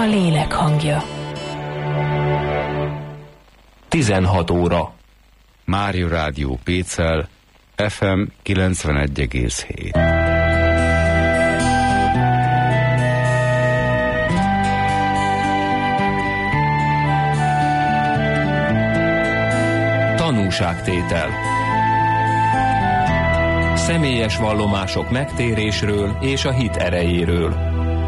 A lélek hangja. 16 óra. Mária Rádió Pécel, FM 91,7. Tanúságtétel. Személyes vallomások megtérésről és a hit erejéről.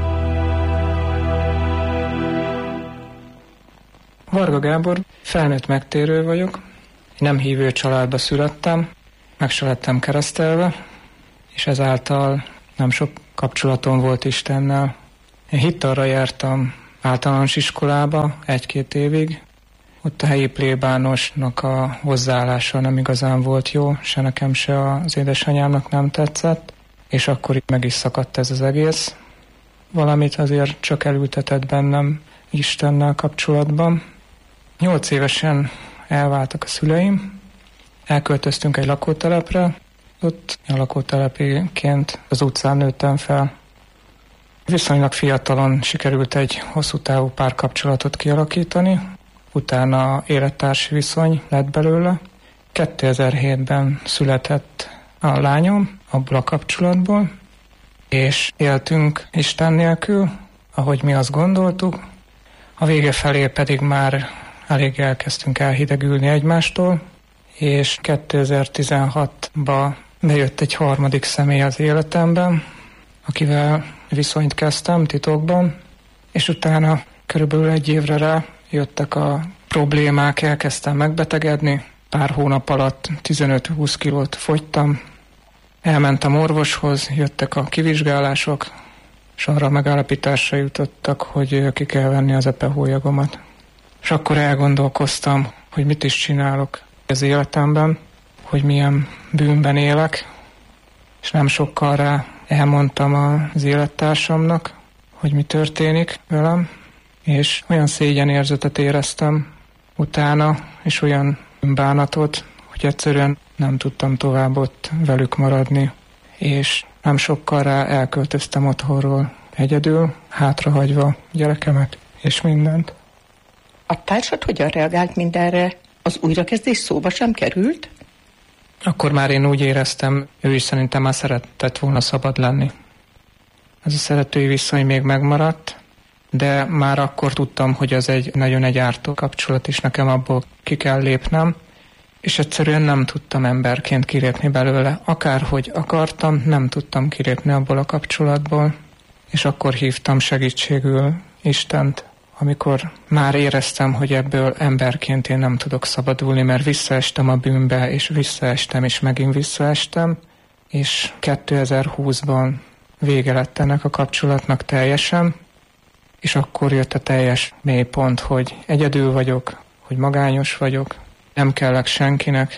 Varga Gábor, felnőtt megtérő vagyok. Nem hívő családba születtem, meg se lettem keresztelve, és ezáltal nem sok kapcsolatom volt Istennel. Én hittalra jártam általános iskolába 1-2 évig. Ott a helyi plébánosnak a hozzáállása nem igazán volt jó, se nekem, se az édesanyámnak nem tetszett, és akkor itt meg is szakadt ez az egész. Valamit azért csak elültetett bennem Istennel kapcsolatban. 8 évesen elváltak a szüleim, elköltöztünk egy lakótelepre, ott a lakótelepiként az utcán nőttem fel. Viszonylag fiatalon sikerült egy hosszú távú párkapcsolatot kialakítani, utána élettársi viszony lett belőle. 2007-ben született a lányom abból a kapcsolatból, és éltünk Isten nélkül, ahogy mi azt gondoltuk. A vége felé pedig már elég elkezdtünk elhidegülni egymástól, és 2016-ban bejött egy harmadik személy az életemben, akivel viszonyt kezdtem titokban, és utána körülbelül 1 évre rá jöttek a problémák, elkezdtem megbetegedni, pár hónap alatt 15-20 kilót fogytam, elmentem orvoshoz, jöttek a kivizsgálások, és arra megállapításra jutottak, hogy ki kell venni az epehólyagomat. És akkor elgondolkoztam, hogy mit is csinálok az életemben, hogy milyen bűnben élek, és nem sokkal rá elmondtam az élettársamnak, hogy mi történik velem, és olyan szégyenérzetet éreztem utána, és olyan bánatot, hogy egyszerűen nem tudtam tovább ott velük maradni, és nem sokkal rá elköltöztem otthonról egyedül, hátrahagyva gyerekemet és mindent. A társad hogyan reagált mindenre? Az újrakezdés szóba sem került? Akkor már én úgy éreztem, ő is szerintem már szeretett volna szabad lenni. Ez a szeretői viszony még megmaradt, de már akkor tudtam, hogy az egy nagyon egy ártó kapcsolat, és nekem abból ki kell lépnem, és egyszerűen nem tudtam emberként kilépni belőle. Akárhogy akartam, nem tudtam kilépni abból a kapcsolatból, és akkor hívtam segítségül Istent, amikor már éreztem, hogy ebből emberként én nem tudok szabadulni, mert visszaestem a bűnbe, és visszaestem, és megint visszaestem, és 2020-ban vége lett ennek a kapcsolatnak teljesen, és akkor jött a teljes mélypont, hogy egyedül vagyok, hogy magányos vagyok, nem kellek senkinek,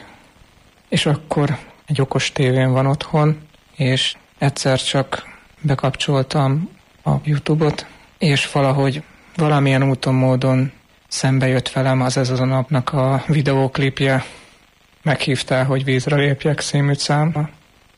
és akkor egy okos tévén van otthon, és egyszer csak bekapcsoltam a YouTube-ot, és valahogy valamilyen úton, módon szembe jött velem az ez a napnak a videóklipje. Meghívtál, hogy Vízre lépjek című számba.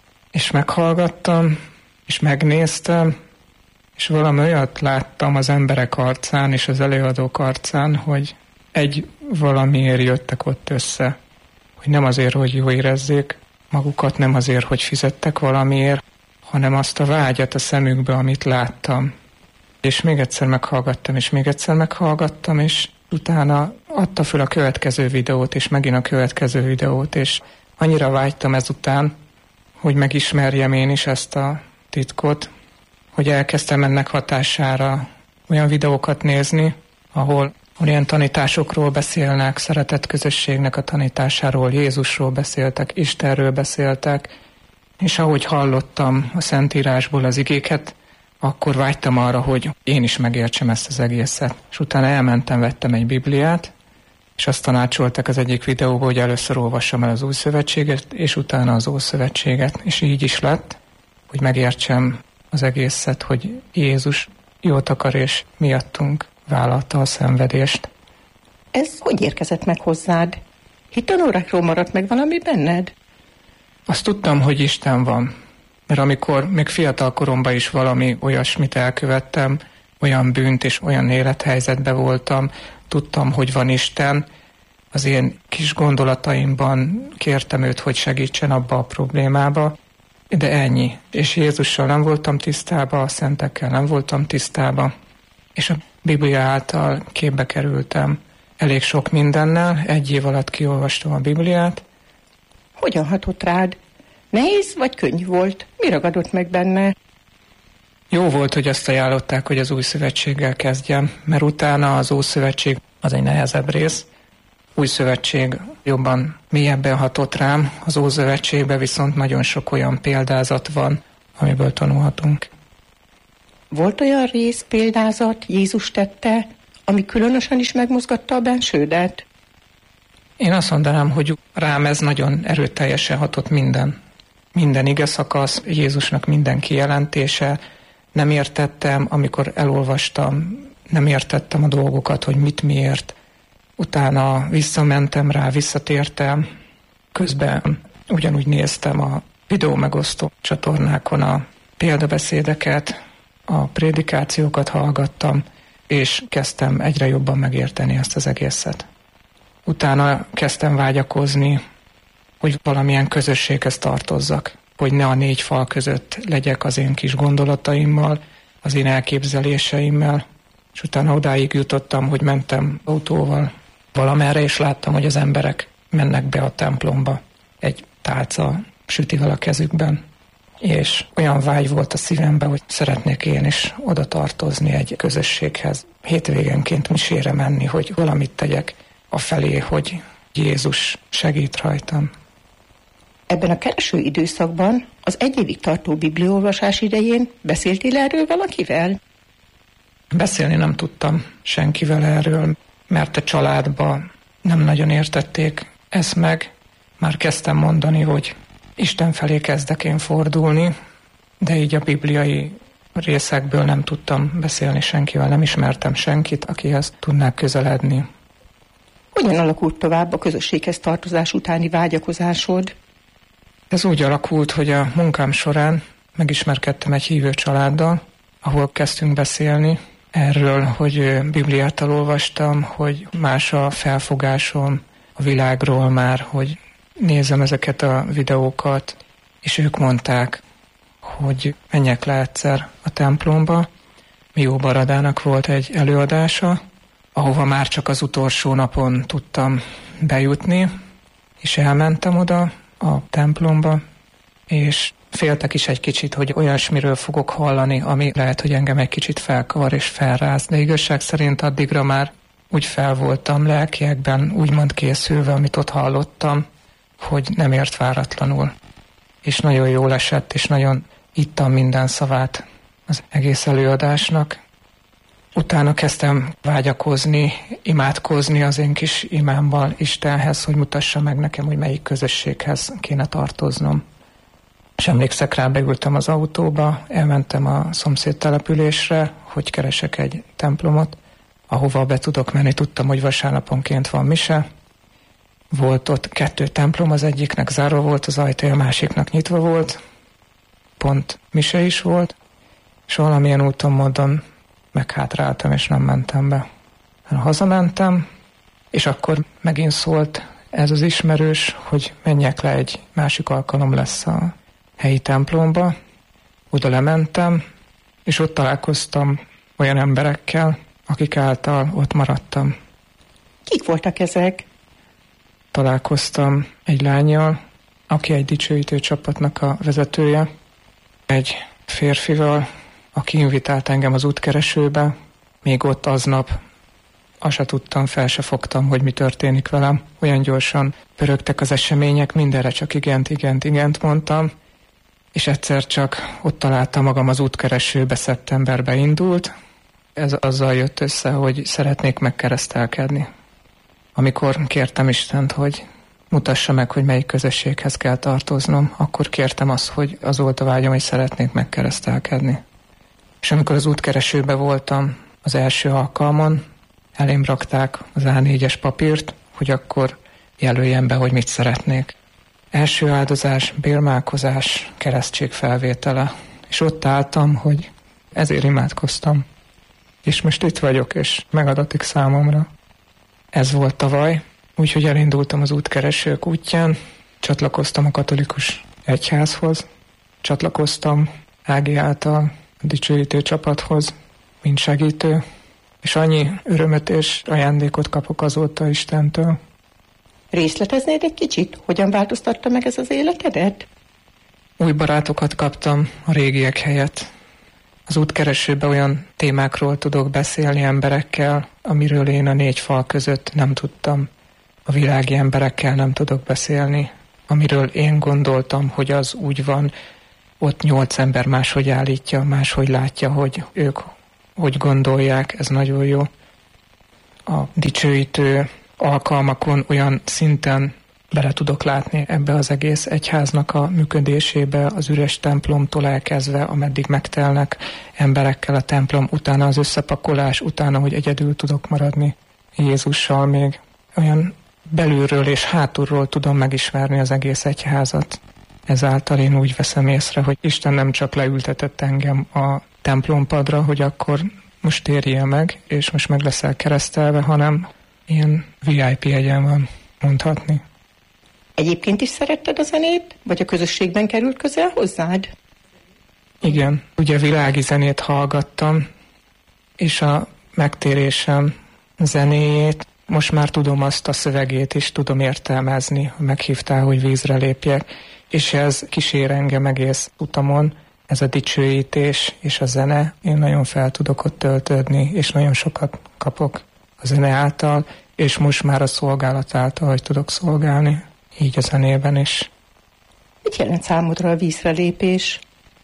És meghallgattam, és megnéztem, és valami olyat láttam az emberek arcán és az előadók arcán, hogy egy valamiért jöttek ott össze. Hogy nem azért, hogy jó érezzék magukat, nem azért, hogy fizettek valamiért, hanem azt a vágyat a szemükbe, amit láttam. És még egyszer meghallgattam, és még egyszer meghallgattam, és utána adta föl a következő videót, és megint a következő videót, és annyira vágytam ezután, hogy megismerjem én is ezt a titkot, hogy elkezdtem ennek hatására olyan videókat nézni, ahol olyan tanításokról beszélnek, szeretett közösségnek a tanításáról, Jézusról beszéltek, Istenről beszéltek, és ahogy hallottam a Szentírásból az igéket, akkor vágytam arra, hogy én is megértsem ezt az egészet. És utána elmentem, vettem egy Bibliát, és azt tanácsoltak az egyik videóban, hogy először olvassam el az Új Szövetséget, és utána az Ószövetséget. És így is lett, hogy megértsem az egészet, hogy Jézus jót akar, és miattunk vállalta a szenvedést. Ez hogy érkezett meg hozzád? Hittanórákról maradt meg valami benned? Azt tudtam, hogy Isten van. Mert amikor még fiatal koromban is valami olyasmit elkövettem, olyan bűnt és olyan élethelyzetben voltam, tudtam, hogy van Isten, az én kis gondolataimban kértem őt, hogy segítsen abba a problémába, de ennyi. És Jézussal nem voltam tisztában, a szentekkel nem voltam tisztában, és a Biblia által képbe kerültem elég sok mindennel. 1 év alatt kiolvastam a Bibliát. Hogyan hatott rád? Nehéz vagy könnyű volt? Mi ragadott meg benne? Jó volt, hogy azt ajánlották, hogy az Új Szövetséggel kezdjem, mert utána az Ószövetség az egy nehezebb rész. Új Szövetség jobban, mélyebben hatott rám, az Ószövetségben viszont nagyon sok olyan példázat van, amiből tanulhatunk. Volt olyan rész, példázat, Jézus tette, ami különösen is megmozgatta a bensődet? Én azt mondanám, hogy rám ez nagyon erőteljesen hatott minden. Minden ige szakasz, Jézusnak minden kijelentése. Nem értettem, amikor elolvastam, nem értettem a dolgokat, hogy mit miért. Utána visszamentem rá, visszatértem. Közben ugyanúgy néztem a videó megosztó csatornákon a példabeszédeket, a prédikációkat hallgattam, és kezdtem egyre jobban megérteni ezt az egészet. Utána kezdtem vágyakozni, hogy valamilyen közösséghez tartozzak, hogy ne a 4 fal között legyek az én kis gondolataimmal, az én elképzeléseimmel, és utána odáig jutottam, hogy mentem autóval valamerre, és láttam, hogy az emberek mennek be a templomba egy tálca sütivel a kezükben. És olyan vágy volt a szívemben, hogy szeretnék én is oda tartozni egy közösséghez. Hétvégenként misére menni, hogy valamit tegyek afelé, hogy Jézus segít rajtam. Ebben a kereső időszakban, az 1 évig tartó bibliaolvasás idején beszéltél erről valakivel? Beszélni nem tudtam senkivel erről, mert a családban nem nagyon értették ezt meg. Már kezdtem mondani, hogy Isten felé kezdek én fordulni, de így a bibliai részekből nem tudtam beszélni senkivel, nem ismertem senkit, akihez tudnák közeledni. Hogyan alakult tovább a közösséghez tartozás utáni vágyakozásod? Ez úgy alakult, hogy a munkám során megismerkedtem egy hívő családdal, ahol kezdtünk beszélni erről, hogy Bibliát elolvastam, hogy más a felfogásom a világról már, hogy nézem ezeket a videókat, és ők mondták, hogy menjek le egyszer a templomba. Mió Baradának volt egy előadása, ahova már csak az utolsó napon tudtam bejutni, és elmentem oda a templomba, és féltek is egy kicsit, hogy olyasmiről fogok hallani, ami lehet, hogy engem egy kicsit felkavar és felráz, de igazság szerint addigra már úgy fel voltam lelkiekben, úgymond készülve, amit ott hallottam, hogy nem ért váratlanul. És nagyon jól esett, és nagyon ittam minden szavát az egész előadásnak. Utána kezdtem vágyakozni, imádkozni az én kis imámmal Istenhez, hogy mutassa meg nekem, hogy melyik közösséghez kéne tartoznom. És emlékszek rá, beültem az autóba, elmentem a szomszéd településre, hogy keresek egy templomot, ahova be tudok menni. Tudtam, hogy vasárnaponként van mise. Volt ott 2 templom, az egyiknek zárva volt az ajtaja, a másiknak nyitva volt. Pont mise is volt, és valamilyen úton, módon meghátráltam, és nem mentem be. Hazamentem, és akkor megint szólt ez az ismerős, hogy menjek le, egy másik alkalom lesz a helyi templomba. Oda lementem, és ott találkoztam olyan emberekkel, akik által ott maradtam. Kik voltak ezek? Találkoztam egy lánnyal, aki egy dicsőítő csapatnak a vezetője, egy férfival, aki invitált engem az útkeresőbe, még ott aznap azt se tudtam, fel se fogtam, hogy mi történik velem. Olyan gyorsan pörögtek az események, mindenre csak igent mondtam, és egyszer csak ott találtam magam az útkeresőbe, szeptemberbe indult. Ez azzal jött össze, hogy szeretnék megkeresztelkedni. Amikor kértem Istent, hogy mutassa meg, hogy melyik közösséghez kell tartoznom, akkor kértem azt, hogy az volt a vágyam, hogy szeretnék megkeresztelkedni. És amikor az útkeresőbe voltam az első alkalmon, elém rakták az A4-es papírt, hogy akkor jelöljem be, hogy mit szeretnék. Első áldozás, bérmálkozás, keresztség felvétele. És ott álltam, hogy ezért imádkoztam. És most itt vagyok, és megadatik számomra. Ez volt tavaly, úgyhogy elindultam az útkeresők útján, csatlakoztam a katolikus egyházhoz, csatlakoztam Ági által a dicsőítő csapathoz, mint segítő, és annyi örömöt és ajándékot kapok azóta Istentől. Részleteznéd egy kicsit, hogyan változtatta meg ez az életedet? Új barátokat kaptam a régiek helyett. Az útkeresőben olyan témákról tudok beszélni emberekkel, amiről én a 4 fal között nem tudtam. A világi emberekkel nem tudok beszélni. Amiről én gondoltam, hogy az úgy van, ott 8 ember máshogy állítja, máshogy látja, hogy ők hogy gondolják, ez nagyon jó. A dicsőítő alkalmakon olyan szinten bele tudok látni ebbe az egész egyháznak a működésébe, az üres templomtól elkezdve, ameddig megtelnek emberekkel a templom, utána az összepakolás, utána, hogy egyedül tudok maradni Jézussal még. Olyan belülről és hátulról tudom megismerni az egész egyházat. Ezáltal én úgy veszem észre, hogy Isten nem csak leültetett engem a templompadra, hogy akkor most térjél meg, és most meg leszel keresztelve, hanem ilyen VIP egyen van, mondhatni. Egyébként is szeretted a zenét, vagy a közösségben került közel hozzád? Igen, ugye világi zenét hallgattam, és a megtérésem zenéjét, most már tudom azt a szövegét is, tudom értelmezni, meghívtál, hogy vízre lépjek, és ez kísér engem egész utamon, ez a dicsőítés és a zene, én nagyon fel tudok ott töltődni, és nagyon sokat kapok a zene által, és most már a szolgálat által, hogy tudok szolgálni, így a zenében is. Mit jelent számodra a vízre lépés?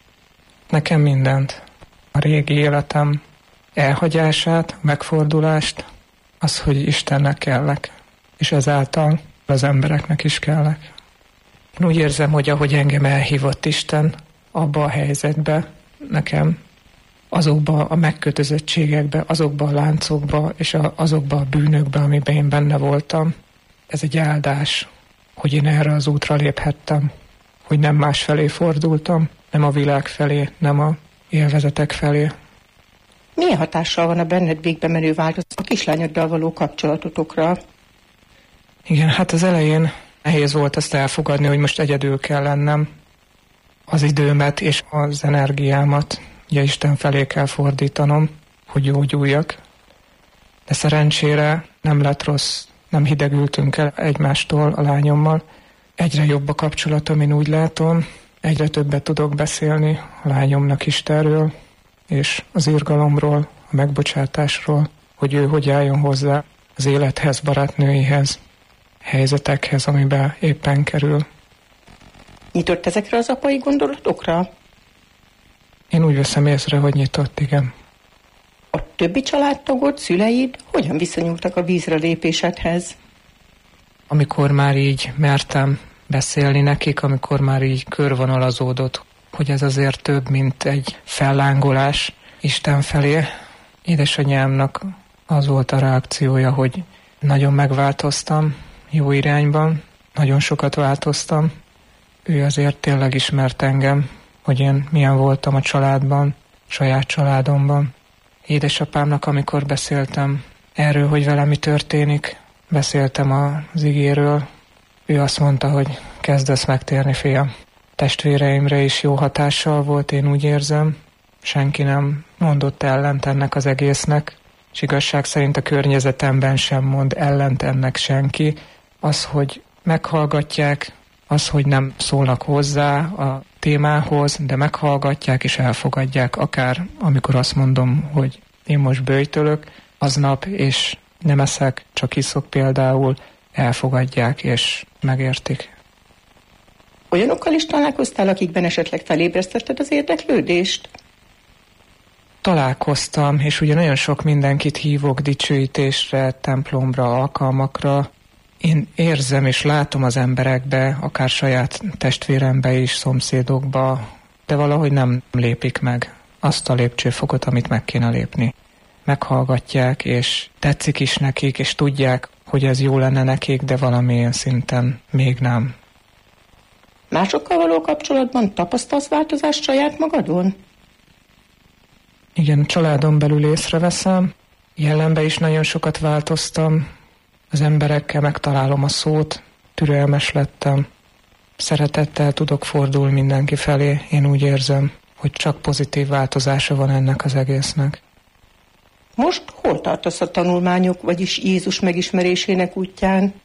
Nekem mindent. A régi életem elhagyását, megfordulást, az, hogy Istennek kellek, és ezáltal az embereknek is kellek. Én úgy érzem, hogy ahogy engem elhívott Isten abba a helyzetbe, nekem azokba a megkötözöttségekbe, azokba a láncokba és azokba a bűnökbe, amiben én benne voltam, ez egy áldás, hogy én erre az útra léphettem, hogy nem más felé fordultam, nem a világ felé, nem a élvezetek felé. Milyen hatással van a benned végbe menő változat a kislányoddal való kapcsolatotokra? Igen, hát az elején nehéz volt azt elfogadni, hogy most egyedül kell lennem. Az időmet és az energiámat ugye Isten felé kell fordítanom, hogy gyógyuljak. De szerencsére nem lett rossz, nem hidegültünk el egymástól a lányommal. Egyre jobb a kapcsolatom, én úgy látom. Egyre többet tudok beszélni a lányomnak Istenről, és az irgalomról, a megbocsátásról, hogy ő hogy álljon hozzá az élethez, barátnőihez, helyzetekhez, amiben éppen kerül. Nyitott ezekre az apai gondolatokra? Én úgy veszem észre, hogy nyitott, igen. A többi családtagod, szüleid hogyan viszonyultak a vízre lépésedhez? Amikor már így mertem beszélni nekik, amikor már így körvonalazódott, hogy ez azért több, mint egy fellángolás Isten felé. Édesanyámnak az volt a reakciója, hogy nagyon megváltoztam jó irányban, nagyon sokat változtam. Ő azért tényleg ismert engem, hogy én milyen voltam a családban, saját családomban. Édesapámnak, amikor beszéltem erről, hogy velem mi történik, beszéltem az igéről, ő azt mondta, hogy kezdesz megtérni, fiam. Testvéreimre is jó hatással volt, én úgy érzem. Senki nem mondott ellent ennek az egésznek, és igazság szerint a környezetemben sem mond ellent ennek senki. Az, hogy meghallgatják, az, hogy nem szólnak hozzá a témához, de meghallgatják és elfogadják, akár amikor azt mondom, hogy én most böjtölök aznap, és nem eszek, csak iszok például, elfogadják és megértik. Olyanokkal is találkoztál, akikben esetleg felébresztetted az érdeklődést? Találkoztam, és ugye nagyon sok mindenkit hívok dicsőítésre, templomra, alkalmakra. Én érzem és látom az emberekbe, akár saját testvérembe is, szomszédokba, de valahogy nem lépik meg azt a lépcsőfokot, amit meg kéne lépni. Meghallgatják, és tetszik is nekik, és tudják, hogy ez jó lenne nekik, de valamilyen szinten még nem. Másokkal való kapcsolatban tapasztalsz változást saját magadon? Igen, családon belül észreveszem, jellemben is nagyon sokat változtam, az emberekkel megtalálom a szót, türelmes lettem, szeretettel tudok fordulni mindenki felé, én úgy érzem, hogy csak pozitív változása van ennek az egésznek. Most hol tartasz a tanulmányok, vagyis Jézus megismerésének útján?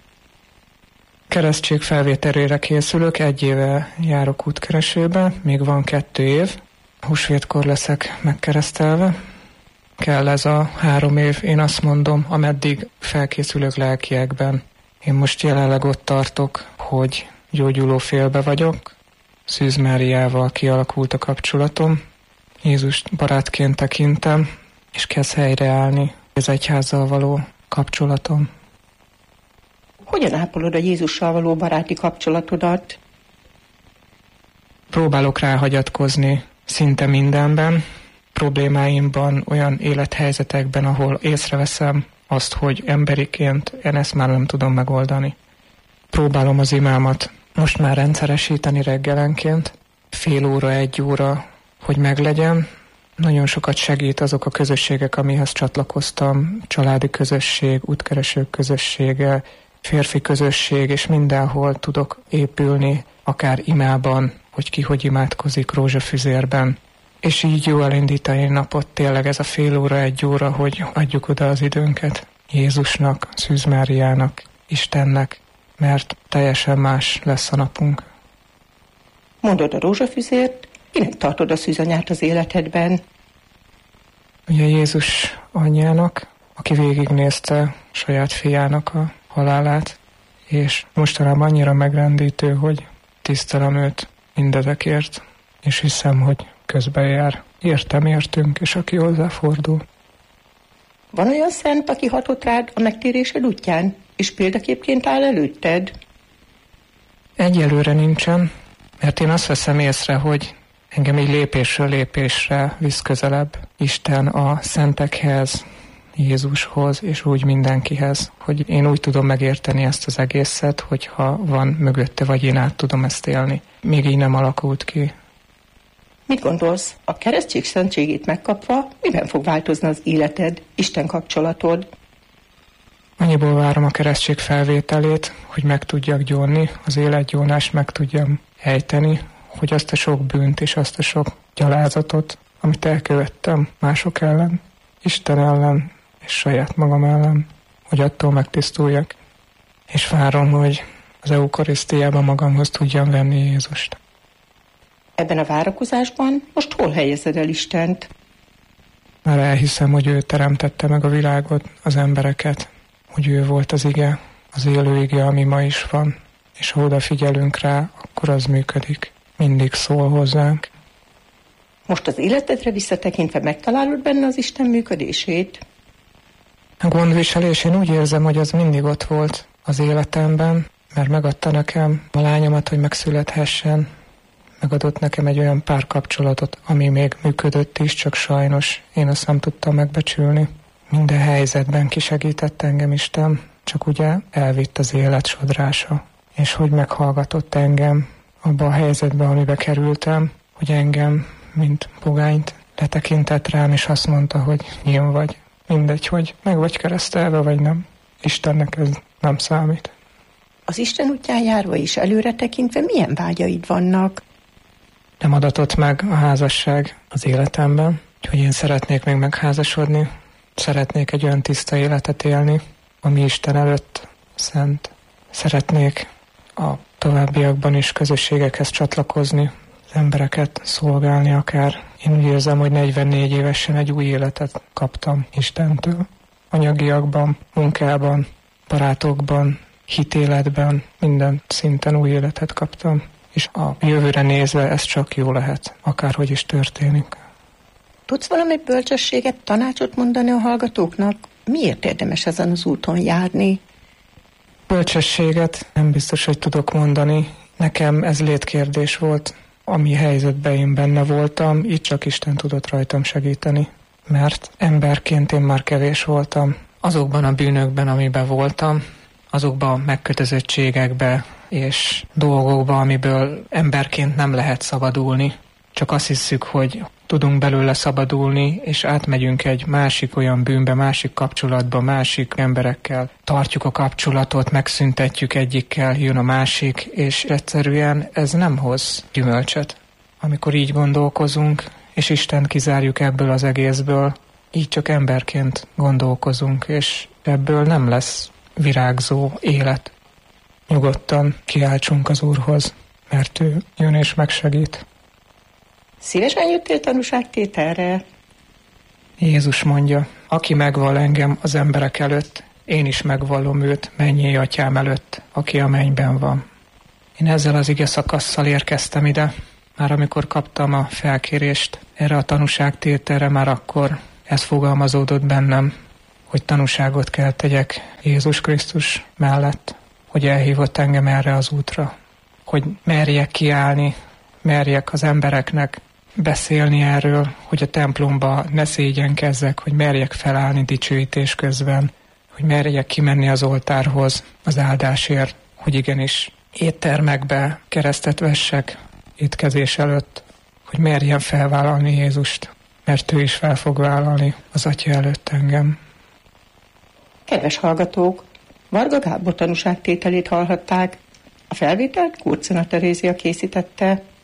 Keresztség felvételére készülök, 1 éve járok útkeresőbe, még van 2 év. Húsvétkor leszek megkeresztelve. Kell ez a 3 év, én azt mondom, ameddig felkészülök lelkiekben. Én most jelenleg ott tartok, hogy gyógyuló félbe vagyok. Szűz Máriával kialakult a kapcsolatom. Jézust barátként tekintem, és kezd helyreállni az egyházzal való kapcsolatom. Hogyan ápolod a Jézussal való baráti kapcsolatodat? Próbálok ráhagyatkozni szinte mindenben, problémáimban, olyan élethelyzetekben, ahol észreveszem azt, hogy emberiként én ezt már nem tudom megoldani. Próbálom az imámat most már rendszeresíteni reggelenként, fél óra, 1 óra, hogy meglegyen. Nagyon sokat segít azok a közösségek, amihez csatlakoztam, családi közösség, útkeresők közössége, férfi közösség, és mindenhol tudok épülni, akár imában, hogy ki hogy imádkozik, rózsafüzérben. És így jó elindítani a napot, tényleg ez a fél óra, 1 óra, hogy adjuk oda az időnket Jézusnak, Szűz Máriának, Istennek, mert teljesen más lesz a napunk. Mondod a rózsafüzért, kinek tartod a szűzanyát az életedben? Ugye Jézus anyjának, aki végignézte saját fiának a halálát, és mostanában annyira megrendítő, hogy tisztelem őt mindezekért, és hiszem, hogy közbejár. Értünk, és aki hozzáfordul. Van olyan szent, aki hatott rád a megtérésed útján, és példaképként áll előtted? Egyelőre nincsen, mert én azt veszem észre, hogy engem így lépésről lépésre visz közelebb Isten a szentekhez, Jézushoz, és úgy mindenkihez, hogy én úgy tudom megérteni ezt az egészet, hogyha van mögötte, vagy én át tudom ezt élni. Még így nem alakult ki. Mit gondolsz, a keresztség szentségét megkapva, miben fog változni az életed, Isten kapcsolatod? Annyiból várom a keresztség felvételét, hogy meg tudjak gyónni, az életgyónást meg tudjam ejteni, hogy azt a sok bűnt és azt a sok gyalázatot, amit elkövettem mások ellen, Isten ellen és saját magam ellen, hogy attól megtisztuljak. És várom, hogy az eukarisztiában magamhoz tudjam venni Jézust. Ebben a várakozásban most hol helyezed el Istent? Már elhiszem, hogy ő teremtette meg a világot, az embereket, hogy ő volt az ige, az élő ige, ami ma is van, és ha odafigyelünk rá, akkor az működik. Mindig szól hozzánk. Most az életedre visszatekintve megtalálod benne az Isten működését? A gondviselés, én úgy érzem, hogy az mindig ott volt az életemben, mert megadta nekem a lányomat, hogy megszülethessen, megadott nekem egy olyan párkapcsolatot, ami még működött is, csak sajnos én azt nem tudtam megbecsülni. Minden helyzetben kisegített engem Isten, csak ugye elvitt az élet sodrása, és hogy meghallgatott engem abba a helyzetbe, amibe kerültem, hogy engem, mint pogányt letekintett rám, és azt mondta, hogy ilyen vagy. Mindegy, hogy meg vagy keresztelve, vagy nem. Istennek ez nem számít. Az Isten útján járva is előre tekintve milyen vágyaid vannak? Nem adatott meg a házasság az életemben, hogy én szeretnék még megházasodni, szeretnék egy olyan tiszta életet élni, ami Isten előtt szent. Szeretnék a továbbiakban is közösségekhez csatlakozni, az embereket szolgálni akár. Én úgy érzem, hogy 44 évesen egy új életet kaptam Istentől. Anyagiakban, munkában, barátokban, hitéletben, minden szinten új életet kaptam. És a jövőre nézve ez csak jó lehet, akárhogy is történik. Tudsz valami bölcsességet, tanácsot mondani a hallgatóknak? Miért érdemes ezen az úton járni? Bölcsességet nem biztos, hogy tudok mondani. Nekem ez létkérdés volt, ami helyzetben én benne voltam, így csak Isten tudott rajtam segíteni. Mert emberként én már kevés voltam. Azokban a bűnökben, amiben voltam, azokban a megkötözöttségekben és dolgokban, amiből emberként nem lehet szabadulni. Csak azt hiszük, hogy tudunk belőle szabadulni, és átmegyünk egy másik olyan bűnbe, másik kapcsolatba, másik emberekkel. Tartjuk a kapcsolatot, megszüntetjük egyikkel, jön a másik, és egyszerűen ez nem hoz gyümölcset. Amikor így gondolkozunk, és Istent kizárjuk ebből az egészből, így csak emberként gondolkozunk, és ebből nem lesz virágzó élet. Nyugodtan kiáltsunk az Úrhoz, mert ő jön és megsegít. Szívesen jöttél tanúságtételre? Jézus mondja, aki megvall engem az emberek előtt, én is megvallom őt mennyei atyám előtt, aki a mennyben van. Én ezzel az ige szakasszal érkeztem ide, már amikor kaptam a felkérést erre a tanúságtételre, már akkor ez fogalmazódott bennem, hogy tanúságot kell tegyek Jézus Krisztus mellett, hogy elhívott engem erre az útra, hogy merjek kiállni, merjek az embereknek beszélni erről, hogy a templomba ne szégyenkezzek, hogy merjek felállni dicsőítés közben, hogy merjek kimenni az oltárhoz az áldásért, hogy igenis éttermekbe keresztet vessek étkezés előtt, hogy merjem felvállalni Jézust, mert ő is fel fog vállalni az Atya előtt engem. Kedves hallgatók, Varga Gábor tanúságtételét hallhatták. A felvételt Kurcina Terézia készítette.